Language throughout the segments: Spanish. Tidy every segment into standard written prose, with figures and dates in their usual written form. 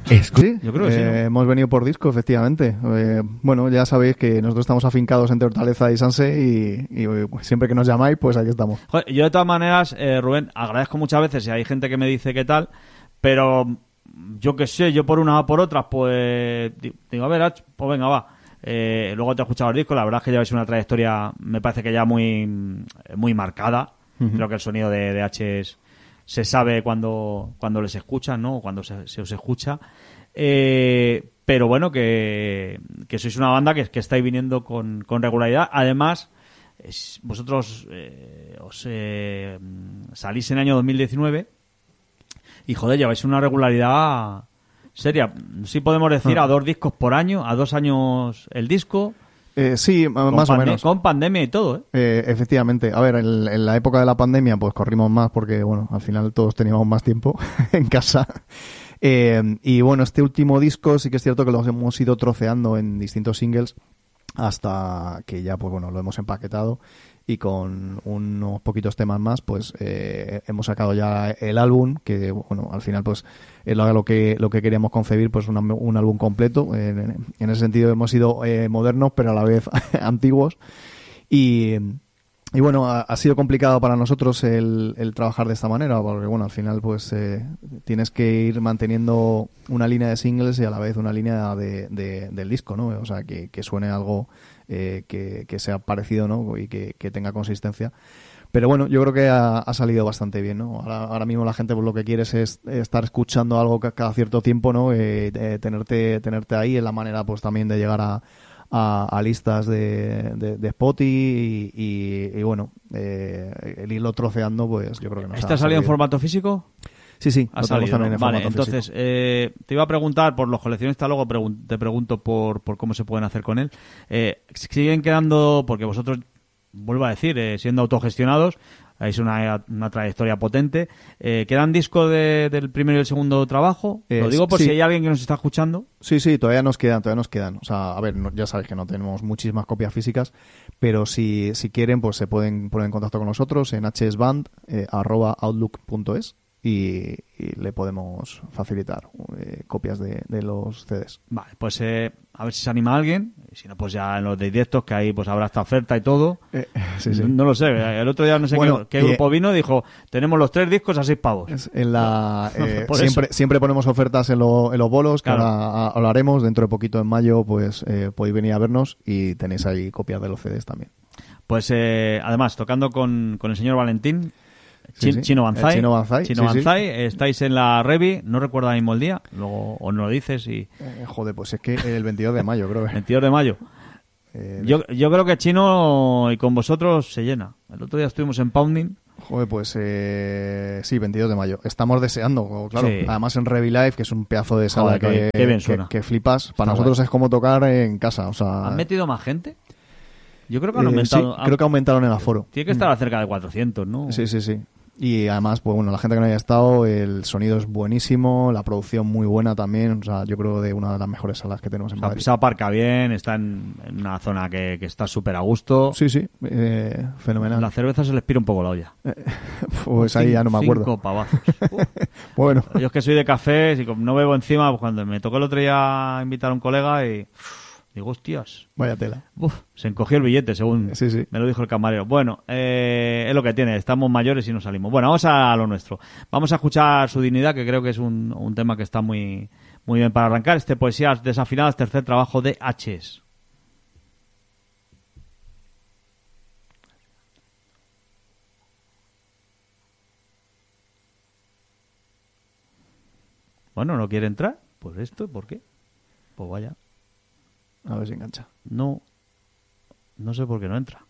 Sí, yo creo que sí, ¿no? Hemos venido por disco, efectivamente. Bueno, ya sabéis que nosotros estamos afincados entre Hortaleza y Sanse y siempre que nos llamáis, pues aquí estamos. Joder, yo de todas maneras, Rubén, agradezco muchas veces si hay gente que me dice qué tal, pero yo qué sé, yo por unas o por otras, pues digo, a ver, pues venga, va. Luego te he escuchado el disco, la verdad es que lleváis una trayectoria, me parece que ya muy marcada. Uh-huh. Creo que el sonido de H se sabe cuando les escuchan, ¿no? Cuando se os escucha. Pero bueno, que sois una banda que estáis viniendo con regularidad. Además, vosotros salís en el año 2019 y, joder, lleváis una regularidad seria. Sí podemos decir a 2 discos por año, a 2 años el disco. Sí, más o menos. Con pandemia y todo, efectivamente. A ver, en la época de la pandemia pues corrimos más porque, bueno, al final todos teníamos más tiempo en casa. Y bueno, este último disco sí que es cierto que lo hemos ido troceando en distintos singles hasta que ya, pues bueno, lo hemos empaquetado y con unos poquitos temas más, pues hemos sacado ya el álbum, que bueno, al final pues es lo que queríamos concebir, pues un álbum completo. En ese sentido hemos sido modernos, pero a la vez antiguos. Y bueno, ha sido complicado para nosotros el trabajar de esta manera, porque bueno, al final pues tienes que ir manteniendo una línea de singles y a la vez una línea del disco, ¿no? O sea, que suene algo que sea parecido, ¿no? Y que tenga consistencia. Pero bueno, yo creo que ha salido bastante bien, ¿no? Ahora mismo la gente pues lo que quiere es estar escuchando algo cada cierto tiempo, ¿no? Tenerte ahí, en la manera pues también de llegar a listas de Spotify y bueno, el irlo troceando, pues yo creo que no. ¿Este ha salido en formato físico? Sí, ha salido, también en formato entonces, físico. Te iba a preguntar por los coleccionistas, luego te pregunto por cómo se pueden hacer con él. Siguen quedando, porque vosotros, vuelvo a decir, siendo autogestionados, es una trayectoria potente. ¿Quedan discos del primero y el segundo trabajo? Lo digo por si hay alguien que nos está escuchando. Sí, todavía nos quedan. O sea, a ver, ya sabéis que no tenemos muchísimas copias físicas, pero si quieren, pues se pueden poner en contacto con nosotros en hsband@outlook.es y le podemos facilitar copias de los CDs. Vale, pues a ver si se anima alguien. Y si no, pues ya en los directos, que ahí pues habrá esta oferta y todo. Sí. No lo sé. El otro día no sé qué grupo vino, dijo, tenemos los 3 discos a 6 pavos. Siempre ponemos ofertas en los bolos, que claro. ahora lo haremos. Dentro de poquito, en mayo, pues podéis venir a vernos y tenéis ahí copias de los CDs también. Pues además, tocando con el señor Valentín, Chino Banzai. Chino Banzai. Estáis en la Revi, no recuerdo ahora mismo el día, luego o no lo dices y... joder, pues es que el 22 de mayo, creo. 22 de mayo. Yo creo que Chino y con vosotros se llena. El otro día estuvimos en Pounding. Joder, pues sí, 22 de mayo. Estamos deseando, claro. Sí. Además en Revi Live, que es un pedazo de sala qué bien suena. Que flipas. Para nosotros es como tocar en casa. O sea, ¿han metido más gente? Yo creo que han aumentado. Sí, creo que aumentaron el aforo. Tiene que estar a cerca de 400, ¿no? Sí. Y además, pues bueno, la gente que no haya estado, el sonido es buenísimo, la producción muy buena también. O sea, yo creo de una de las mejores salas que tenemos en Madrid. Se aparca bien, está en una zona que está súper a gusto. Sí, fenomenal. La cerveza se les pira un poco la olla. Pues ahí ya no me acuerdo. 5 pavazos. Bueno. Yo es que soy de café, y como no bebo encima, pues cuando me tocó el otro día invitar a un colega y... digo, hostias. Vaya tela. Se encogió el billete, según sí. me lo dijo el camarero. Bueno, es lo que tiene. Estamos mayores y no salimos. Bueno, vamos a lo nuestro. Vamos a escuchar Su Dignidad, que creo que es un tema que está muy, muy bien para arrancar. Poesías Desafinadas, tercer trabajo de HS. Bueno, ¿no quiere entrar? Pues esto, ¿por qué? Pues vaya. A ver si engancha. No sé por qué no entra.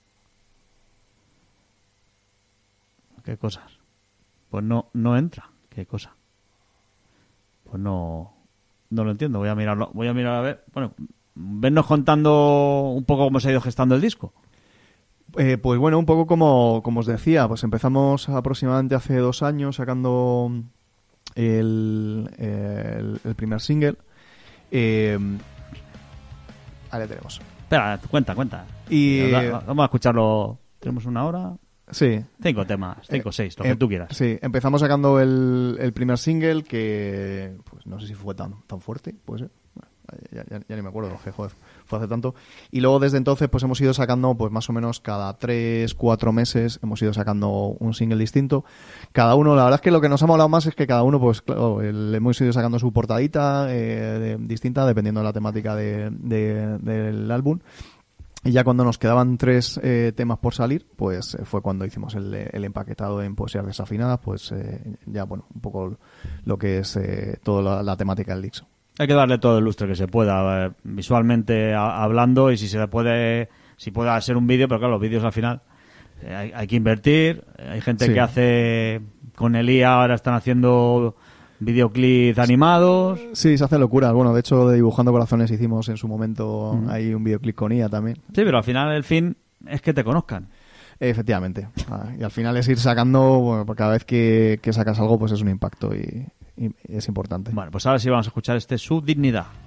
¿Qué cosas? Pues no entra. ¿Qué cosa? Pues no lo entiendo. Voy a mirarlo. Voy a mirar a ver. Bueno, vennos contando un poco cómo se ha ido gestando el disco. Pues bueno, un poco como os decía, pues empezamos aproximadamente hace 2 años sacando el primer single. Ahí le tenemos. Espera, cuenta. Y vamos a escucharlo. Tenemos 1 hora. Sí. 5 temas, 5 o 6, lo que tú quieras. Sí, empezamos sacando el primer single que, pues no sé si fue tan fuerte, puede ser. Ya ni me acuerdo, joder, fue hace tanto. Y luego desde entonces pues hemos ido sacando pues más o menos cada 3-4 meses hemos ido sacando un single distinto. Cada uno, la verdad es que lo que nos ha molado más es que cada uno pues claro, hemos ido sacando su portadita distinta dependiendo de la temática del álbum. Y ya cuando nos quedaban 3 temas por salir, pues fue cuando hicimos el empaquetado en Poesías Desafinadas, pues ya bueno, un poco lo que es toda la temática del Dixo. Hay que darle todo el lustre que se pueda, visualmente hablando, y si puede ser un vídeo, pero claro, los vídeos al final hay que invertir. Hay gente que hace con el IA, ahora están haciendo videoclips animados. Sí, se hace locura. Bueno, de hecho, de Dibujando Corazones hicimos en su momento hay un videoclip con IA también. Sí, pero al final el fin es que te conozcan. Efectivamente. Y al final es ir sacando, bueno, porque cada vez que sacas algo, pues es un impacto y es importante. Bueno, pues ahora sí vamos a escuchar Su Dignidad.